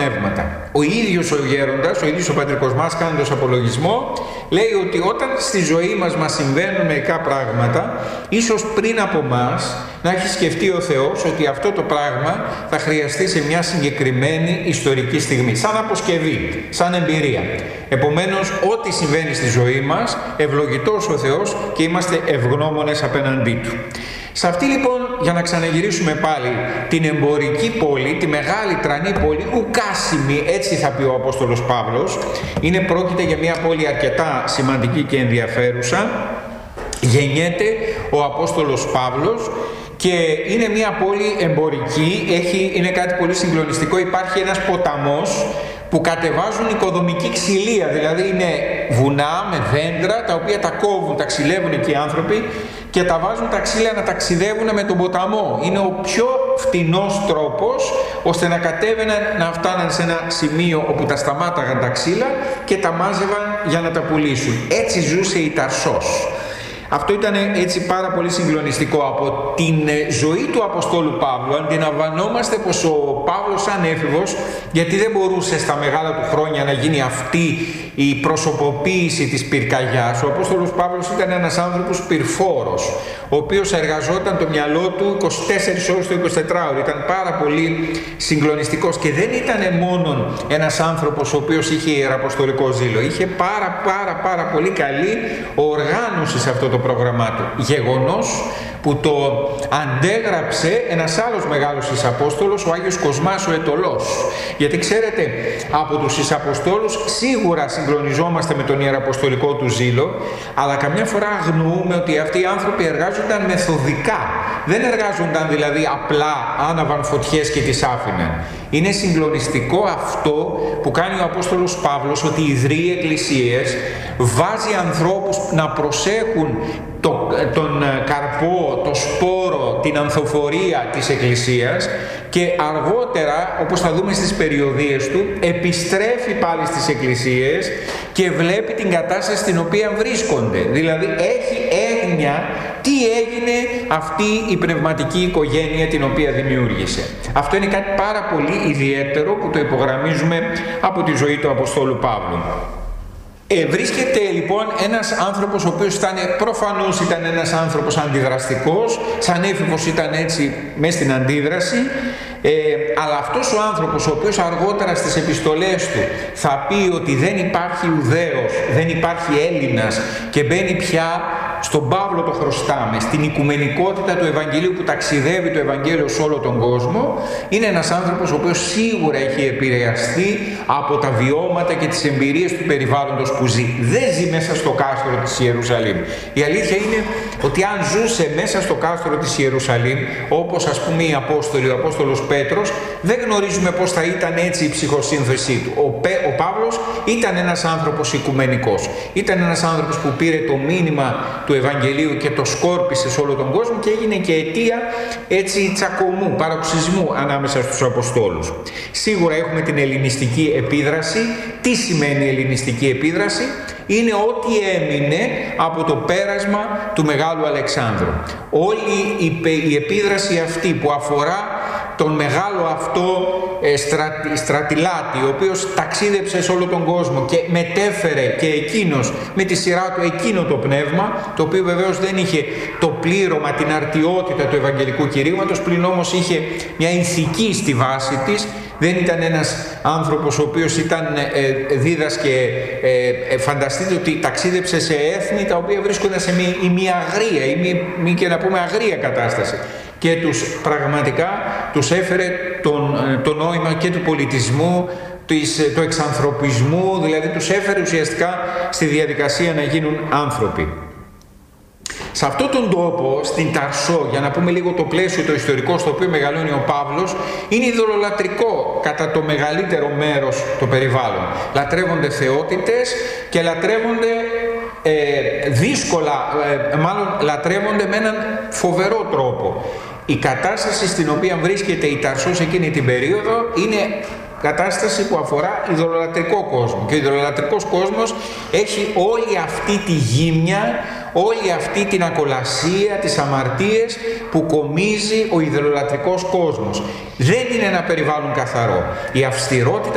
πνεύματα. Ο ίδιος ο γέροντας, ο ίδιος ο πατρικός μας, κάνοντας απολογισμό, λέει ότι όταν στη ζωή μας συμβαίνουν μερικά πράγματα, ίσως πριν από μας να έχει σκεφτεί ο Θεός ότι αυτό το πράγμα θα χρειαστεί σε μια συγκεκριμένη ιστορική στιγμή, σαν αποσκευή, σαν εμπειρία. Επομένως, ό,τι συμβαίνει στη ζωή μας, ευλογητός ο Θεός και είμαστε ευγνώμονες απέναντί Του. Σε αυτή λοιπόν, για να ξαναγυρίσουμε πάλι, την εμπορική πόλη, τη μεγάλη τρανή πόλη, ουκάσιμη, έτσι θα πει ο Απόστολος Παύλος, πρόκειται για μια πόλη αρκετά σημαντική και ενδιαφέρουσα. Γεννιέται ο Απόστολος Παύλος και είναι μια πόλη εμπορική, είναι κάτι πολύ συγκλονιστικό. Υπάρχει ένας ποταμός που κατεβάζουν οικοδομική ξυλία, δηλαδή είναι βουνά με δέντρα τα οποία τα κόβουν, τα ξυλεύουν εκεί οι άνθρωποι και τα βάζουν τα ξύλα να ταξιδεύουν με τον ποταμό. Είναι ο πιο φτηνός τρόπος ώστε να κατέβαιναν, να φτάναν σε ένα σημείο όπου τα σταμάταγαν τα ξύλα και τα μάζευαν για να τα πουλήσουν. Έτσι ζούσε η Ταρσός. Αυτό ήταν έτσι πάρα πολύ συγκλονιστικό. Από την ζωή του Αποστόλου Παύλου αντιλαμβανόμαστε πως ο Παύλος σαν έφηβος, γιατί δεν μπορούσε στα μεγάλα του χρόνια να γίνει αυτή η προσωποποίηση της πυρκαγιάς, ο Απόστολος Παύλος ήταν ένας άνθρωπος πυρφόρος, ο οποίος εργαζόταν το μυαλό του 24 ώρες το 24ωρο. Ήταν πάρα πολύ συγκλονιστικός και δεν ήταν μόνο ένας άνθρωπος ο οποίος είχε ιεραποστολικό ζήλο, είχε πάρα πολύ καλή οργάνωση σε αυτό το πρόγραμμά του. Γεγονός που το αντέγραψε ένας άλλος μεγάλος Ισαπόστολος, ο Άγιος Κοσμάς ο Αιτωλός. Γιατί ξέρετε, από τους Ισαποστόλους σίγουρα συγκλονιζόμαστε με τον ιεραποστολικό του ζήλο, αλλά καμιά φορά αγνοούμε ότι αυτοί οι άνθρωποι εργάζονταν μεθοδικά. Δεν εργάζονταν δηλαδή απλά, άναβαν φωτιές και τις άφηναν. Είναι συγκλονιστικό αυτό που κάνει ο Απόστολος Παύλος, ότι ιδρύει εκκλησίες, βάζει ανθρώπους να προσέχουν τον καρπό, το σπόρο, την ανθοφορία της εκκλησίας και αργότερα, όπως θα δούμε στις περιοδίες του, επιστρέφει πάλι στις εκκλησίες και βλέπει την κατάσταση στην οποία βρίσκονται. Δηλαδή έχει έγνοια τι έγινε αυτή η πνευματική οικογένεια την οποία δημιούργησε. Αυτό είναι κάτι πάρα πολύ ιδιαίτερο που το υπογραμμίζουμε από τη ζωή του Αποστόλου Παύλου. Βρίσκεται λοιπόν ένας άνθρωπος ο οποίος προφανώς ήταν ένας άνθρωπος αντιδραστικός, σαν έφηβος ήταν έτσι μέσα στην αντίδραση, αλλά αυτός ο άνθρωπος ο οποίος αργότερα στις επιστολές του θα πει ότι δεν υπάρχει Ιουδαίος, δεν υπάρχει Έλληνας και μπαίνει πια στον Παύλο το χρωστάμε, στην οικουμενικότητα του Ευαγγελίου που ταξιδεύει το Ευαγγέλιο σε όλο τον κόσμο, είναι ένας άνθρωπος ο οποίος σίγουρα έχει επηρεαστεί από τα βιώματα και τις εμπειρίες του περιβάλλοντος που ζει. Δεν ζει μέσα στο κάστρο της Ιερουσαλήμ. Η αλήθεια είναι ότι αν ζούσε μέσα στο κάστρο της Ιερουσαλήμ, όπως ας πούμε οι Απόστολοι, ο Απόστολος Πέτρος, δεν γνωρίζουμε πώς θα ήταν έτσι η ψυχοσύνθεσή του. Ο Παύλος ήταν ένας άνθρωπος οικουμενικός. Ήταν ένας άνθρωπος που πήρε το μήνυμα του Ευαγγελίου και το σκόρπισε σε όλο τον κόσμο και έγινε και αιτία έτσι τσακωμού, παροξισμού ανάμεσα στους Αποστόλους. Σίγουρα έχουμε την ελληνιστική επίδραση. Τι σημαίνει ελληνιστική επίδραση? Είναι ό,τι έμεινε από το πέρασμα του Μεγάλου Αλεξάνδρου. Όλη η επίδραση αυτή που αφορά τον μεγάλο αυτό στρατιλάτη, ο οποίος ταξίδεψε σε όλο τον κόσμο και μετέφερε και εκείνος με τη σειρά του εκείνο το πνεύμα, το οποίο βεβαίως δεν είχε το πλήρωμα, την αρτιότητα του Ευαγγελικού κηρύγματος, πλην όμως είχε μια ηθική στη βάση της. Δεν ήταν ένας άνθρωπος ο οποίος δίδασκε, φανταστείτε ότι ταξίδεψε σε έθνη τα οποία βρίσκονταν σε μια ημιαγρία ή μη και να πούμε αγρία κατάσταση. Και πραγματικά τους έφερε το νόημα και του πολιτισμού, του εξανθρωπισμού, δηλαδή τους έφερε ουσιαστικά στη διαδικασία να γίνουν άνθρωποι. Σε αυτόν τον τόπο, στην Ταρσό, για να πούμε λίγο το πλαίσιο το ιστορικό στο οποίο μεγαλώνει ο Παύλος, είναι ειδωλολατρικό κατά το μεγαλύτερο μέρος το περιβάλλον. Λατρεύονται θεότητες και λατρεύονται δύσκολα, μάλλον λατρεύονται με έναν φοβερό τρόπο. Η κατάσταση στην οποία βρίσκεται η Ταρσός εκείνη την περίοδο είναι κατάσταση που αφορά ειδωλολατρικό κόσμο. Και ο ειδωλολατρικός κόσμος έχει όλη αυτή τη γύμνια, όλη αυτή την ακολασία, τις αμαρτίες που κομίζει ο ειδωλολατρικός κόσμος. Δεν είναι ένα περιβάλλον καθαρό. Η αυστηρότητα